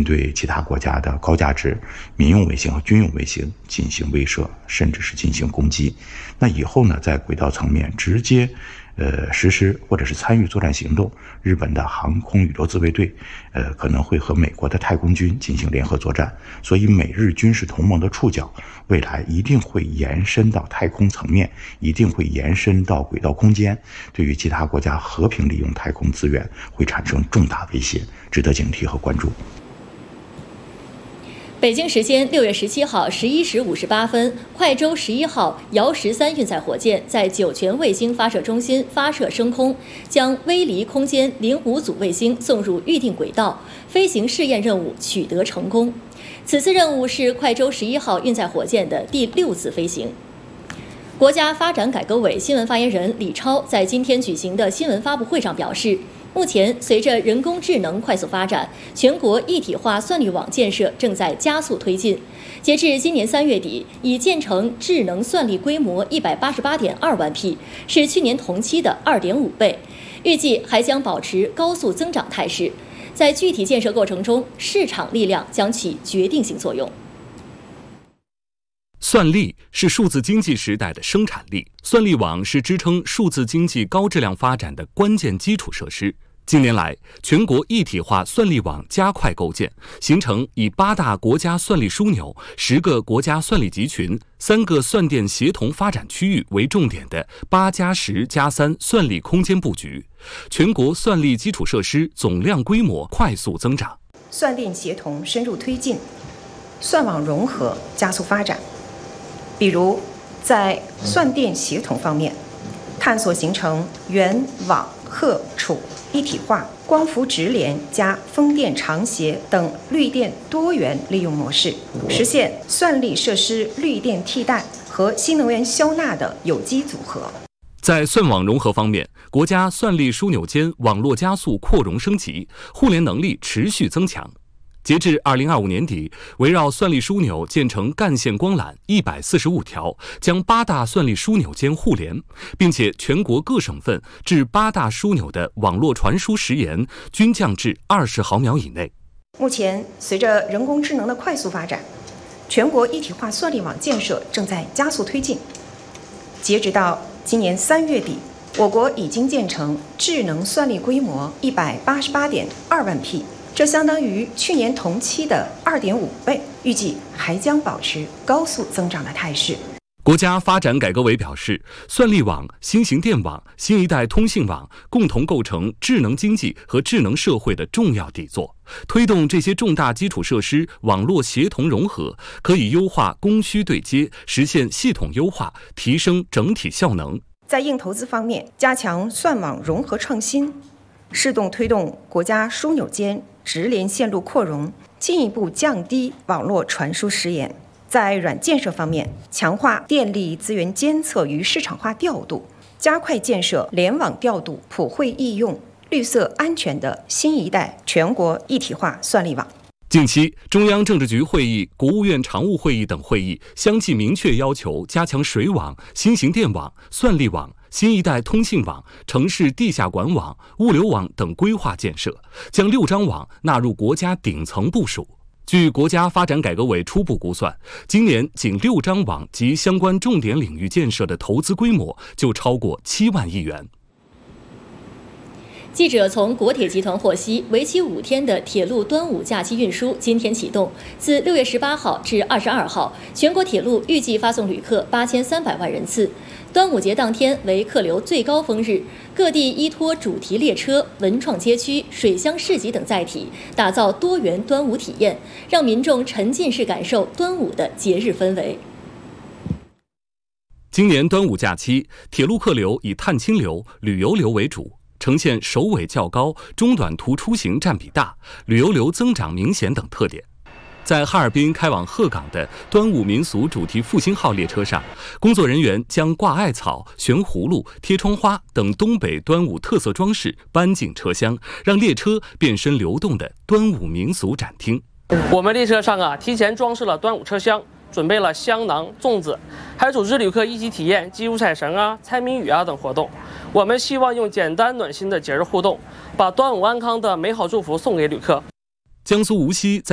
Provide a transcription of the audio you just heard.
对其他国家的高价值民用卫星和军用卫星进行威慑，甚至是进行攻击。那以后呢，在轨道层面直接实施或者是参与作战行动，日本的航空宇宙自卫队可能会和美国的太空军进行联合作战，所以美日军事同盟的触角未来一定会延伸到太空层面，一定会延伸到轨道空间，对于其他国家和平利用太空资源会产生重大威胁，值得警惕和关注。 北京时间6月17号11时58分，快舟11号遥13运载火箭在酒泉卫星发射中心发射升空，将微离空间05组卫星送入预定轨道，飞行试验任务取得成功。此次任务是快舟11号运载火箭的第6次飞行。国家发展改革委新闻发言人李超在今天举行的新闻发布会上表示，目前，随着人工智能快速发展，全国一体化算力网建设正在加速推进。截至今年3月底，已建成智能算力规模188.2万匹，是去年同期的2.5倍。预计还将保持高速增长态势。在具体建设过程中，市场力量将起决定性作用。 算力是数字经济时代的生产力，算力网是支撑数字经济高质量发展的关键基础设施。近年来，全国一体化算力网加快构建，形成以8大国家算力枢纽、10个国家算力集群、3个算电协同发展区域为重点的8+10+3算力空间布局，全国算力基础设施总量规模快速增长。 算电协同深入推进，算网融合加速发展。比如，在算电协同方面，探索形成原网荷储一体化、光伏直连加风电长协等绿电多元利用模式，实现算力设施绿电替代和新能源消纳的有机组合。 在算网融合方面，国家算力枢纽间网络加速扩容升级，互联能力持续增强。截至2025年底，围绕算力枢纽建成干线光缆145条，将8大算力枢纽间互联，并且全国各省份至8大枢纽的网络传输时延均降至20毫秒以内。 目前，随着人工智能的快速发展，全国一体化算力网建设正在加速推进。截止到今年3月底，我国已经建成智能算力规模188.2万匹。这相当于去年同期的2.5倍，预计还将保持高速增长的态势。 国家发展改革委表示，算力网、新型电网、新一代通信网共同构成智能经济和智能社会的重要底座，推动这些重大基础设施网络协同融合，可以优化供需对接，实现系统优化，提升整体效能。 在硬投资方面，加强算网融合创新，适动推动国家枢纽间直连线路扩容，进一步降低网络传输时延。在软建设方面，强化电力资源监测与市场化调度，加快建设联网调度、普惠易用、绿色安全的新一代全国一体化算力网。 近期，中央政治局会议、国务院常务会议等会议相继明确要求加强水网、新型电网、算力网、新一代通信网、城市地下管网、物流网等规划建设，将6张网纳入国家顶层部署。据国家发展改革委初步估算，今年仅6张网及相关重点领域建设的投资规模就超过7万亿元。 记者从国铁集团获悉，为期5天的铁路端午假期运输今天启动，自6月18号至22号，全国铁路预计发送旅客8300万人次。端午节当天为客流最高峰日，各地依托主题列车、文创街区、水乡市集等载体，打造多元端午体验，让民众沉浸式感受端午的节日氛围。 今年端午假期，铁路客流以探亲流、旅游流为主，呈现首尾较高、中短途出行占比大、旅游流增长明显等特点。在哈尔滨开往鹤岗的端午民俗主题复兴号列车上，工作人员将挂艾草、悬葫芦、贴窗花等东北端午特色装饰搬进车厢，让列车变身流动的端午民俗展厅。 我们列车上提前装饰了端午车厢，准备了香囊、粽子，还组织旅客一起体验祭五彩绳、猜谜语等活动。我们希望用简单暖心的节日互动，把端午安康的美好祝福送给旅客。 江苏无锡在